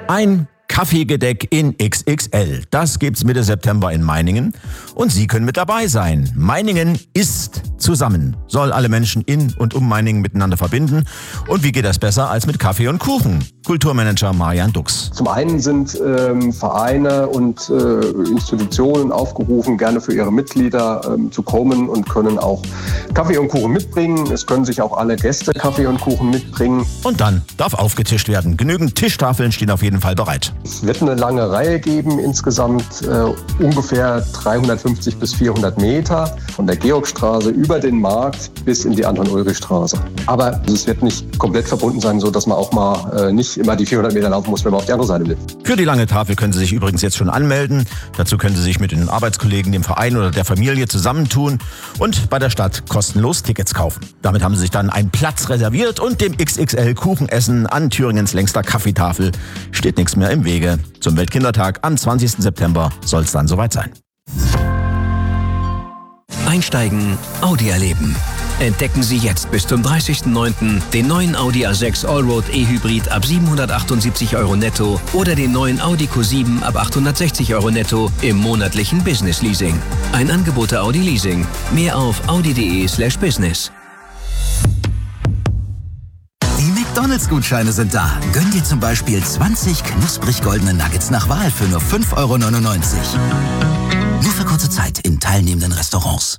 Ein Kaffeegedeck in XXL. Das gibt's Mitte September in Meiningen und Sie können mit dabei sein. Meiningen ist zusammen, soll alle Menschen in und um Meiningen miteinander verbinden. Und wie geht das besser als mit Kaffee und Kuchen? Kulturmanager Marian Dux. Zum einen sind Vereine und Institutionen aufgerufen, gerne für ihre Mitglieder zu kommen und können auch Kaffee und Kuchen mitbringen. Es können sich auch alle Gäste Kaffee und Kuchen mitbringen. Und dann darf aufgetischt werden. Genügend Tischtafeln stehen auf jeden Fall bereit. Es wird eine lange Reihe geben, insgesamt ungefähr 350 bis 400 Meter von der Georgstraße über den Markt bis in die Anton-Ulrich-Straße. Aber es wird nicht komplett verbunden sein, so dass man auch mal nicht immer die 400 Meter laufen muss, wenn man auf die andere Seite will. Für die lange Tafel können Sie sich übrigens jetzt schon anmelden. Dazu können Sie sich mit den Arbeitskollegen, dem Verein oder der Familie zusammentun und bei der Stadt kostenlos Tickets kaufen. Damit haben Sie sich dann einen Platz reserviert und dem XXL Kuchenessen an Thüringens längster Kaffeetafel steht nichts mehr im Wege. Zum Weltkindertag am 20. September soll es dann soweit sein. Einsteigen, Audi erleben. Entdecken Sie jetzt bis zum 30.09. den neuen Audi A6 Allroad E-Hybrid ab 778 € netto oder den neuen Audi Q7 ab 860 € netto im monatlichen Business Leasing. Ein Angebot der Audi Leasing. Mehr auf audi.de/business. McDonalds-Gutscheine sind da. Gönn dir zum Beispiel 20 knusprig goldene Nuggets nach Wahl für nur 5,99 €. Nur für kurze Zeit in teilnehmenden Restaurants.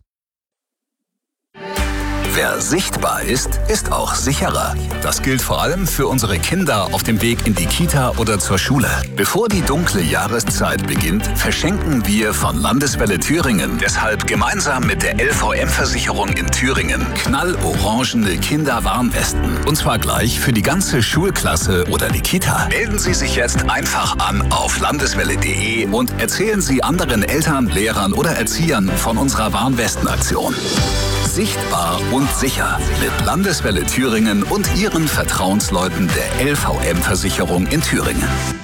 Wer sichtbar ist, ist auch sicherer. Das gilt vor allem für unsere Kinder auf dem Weg in die Kita oder zur Schule. Bevor die dunkle Jahreszeit beginnt, verschenken wir von Landeswelle Thüringen deshalb gemeinsam mit der LVM-Versicherung in Thüringen knallorangene Kinderwarnwesten. Und zwar gleich für die ganze Schulklasse oder die Kita. Melden Sie sich jetzt einfach an auf landeswelle.de und erzählen Sie anderen Eltern, Lehrern oder Erziehern von unserer Warnwestenaktion. Sichtbar und sicher mit Landeswelle Thüringen und Ihren Vertrauensleuten der LVM-Versicherung in Thüringen.